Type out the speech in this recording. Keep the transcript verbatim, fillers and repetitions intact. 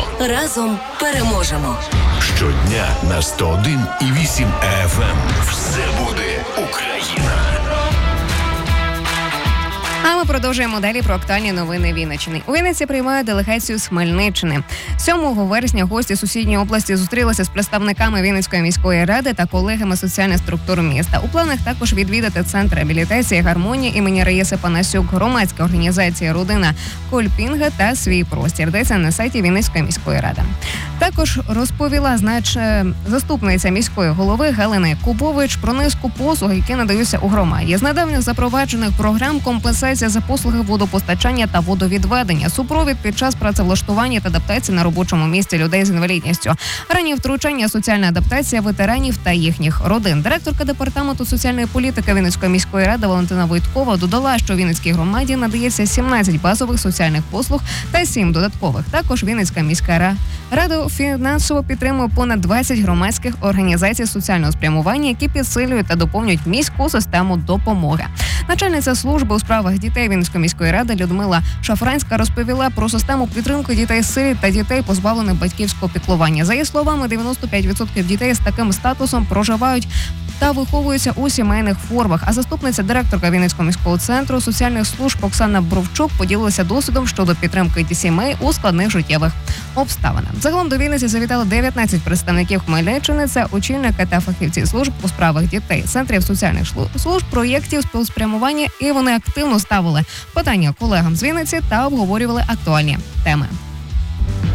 Разом переможемо. Щодня на сто один і вісім еф ем. Все буде Україна. А ми продовжуємо далі про актуальні новини Вінниччини. У Вінниці приймають делегацію з Хмельниччини. сьомого вересня гості сусідньої області зустрілися з представниками Вінницької міської ради та колегами соціальних структур міста. У планах також відвідати центр реабілітації «Гармонія» імені Раїси Панасюк, громадська організація «Родина Кольпінга» та «Свій простір», де це на сайті Вінницької міської ради. Також розповіла знач... заступниця міської голови Галина Якубович про низку послуг, які надаються у громаді. З недавніх запроваджених програм компенсація за послуги водопостачання та водовідведення, супровід під час працевлаштування та адаптації на робочому місці людей з інвалідністю, раннє втручання, соціальна адаптація ветеранів та їхніх родин. Директорка департаменту соціальної політики Вінницької міської ради Валентина Войткова додала, що Вінницькій громаді надається сімнадцять базових соціальних послуг та сім додаткових. Також Вінницька міська рада фінансово підтримує понад двадцять громадських організацій соціального спрямування, які підсилюють та доповнюють міську систему допомоги. Начальниця служби у справах дітей Вінницької міської ради Людмила Шафранська розповіла про систему підтримки дітей-сиріт та дітей, позбавлених батьківського піклування. За її словами, дев'яносто п'ять відсотків дітей з таким статусом проживають та виховуються у сімейних формах. А заступниця директорка Вінницького міського центру соціальних служб Оксана Бровчук поділилася досвідом щодо підтримки сімей у складних життєвих обставинах. Загалом до Вінниці завітали дев'ятнадцять представників Хмельниччини. Це очільники та фахівці служб у справах дітей, центрів соціальних служб, проєктів співспрямування, і вони активно ставили питання колегам з Вінниці та обговорювали актуальні теми.